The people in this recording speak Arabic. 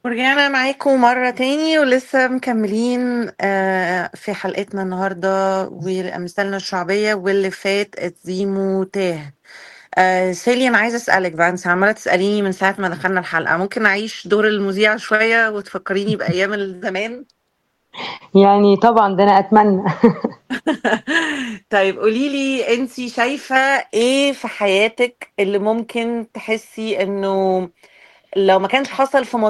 ورجعنا معاكم مرة تاني ولسه مكملين في حلقتنا النهاردة وأمثالنا الشعبية واللي فات اتزيمو تاه. سيلي، أنا عايزة أسألك بقى، أنت عمالة تسأليني من ساعة ما دخلنا الحلقة، ممكن أعيش دور المذيع شوية وتفكريني بأيام الزمان؟ يعني طبعا ده انا اتمنى. طيب قوليلي، أنت شايفة إيه في حياتك اللي ممكن تحسي إنه لو ما كانش حصل في